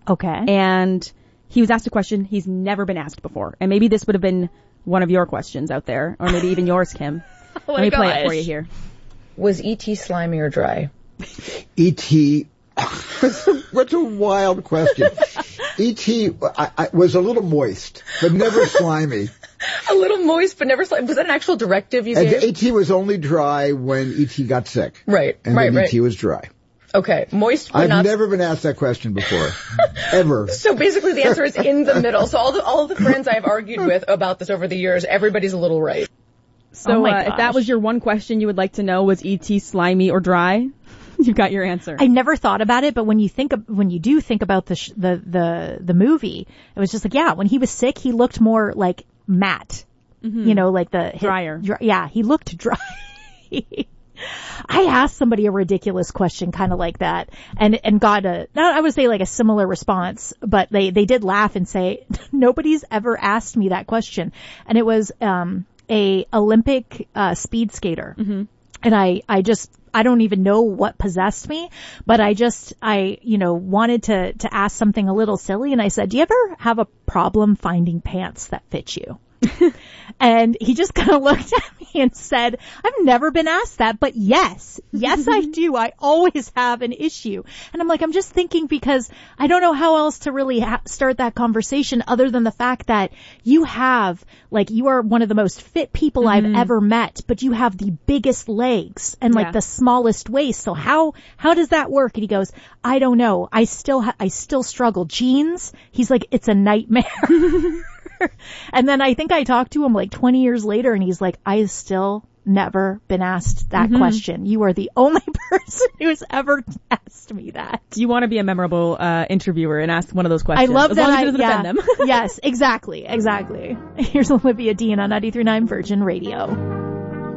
Okay. And he was asked a question he's never been asked before. And maybe this would have been one of your questions out there, or maybe even yours, Kim. Let me play it for you here. Was E.T. slimy or dry? E.T. What's a wild question? E.T. I was a little moist, but never slimy. A little moist, but never slimy. Was that an actual directive you gave? E.T. was only dry when E.T. got sick. Right, and right, then E.T. was dry. Okay, moist but I've never been asked that question before, ever. So basically the answer is in the middle. So all of the friends I've argued with about this over the years, everybody's a little right. So if that was your one question you would like to know, was E.T. slimy or dry? You've got your answer. I never thought about it, but when you do think about the movie, it was just like, yeah, when he was sick, he looked more like matte. Mm-hmm. You know, like drier. He looked dry. I asked somebody a ridiculous question kind of like that and got I would say like a similar response, but they did laugh and say, nobody's ever asked me that question. And it was, a Olympic, speed skater. Mm-hmm. And I don't even know what possessed me, but I wanted to ask something a little silly. And I said, do you ever have a problem finding pants that fit you? And he just kind of looked at me and said, I've never been asked that, but yes, I do. I always have an issue. And I'm just thinking because I don't know how else to really start that conversation other than the fact that you are one of the most fit people I've ever met, but you have the biggest legs and the smallest waist. So how does that work? And he goes, I don't know. I still struggle. Jeans. He's like, it's a nightmare. And then I think I talked to him 20 years later and he's like, I still never been asked that question. You are the only person who's ever asked me that. You want to be a memorable interviewer and ask one of those questions. I love that. As long as it doesn't offend them. Yes, exactly. Here's Olivia Dean on 93.9 Virgin Radio.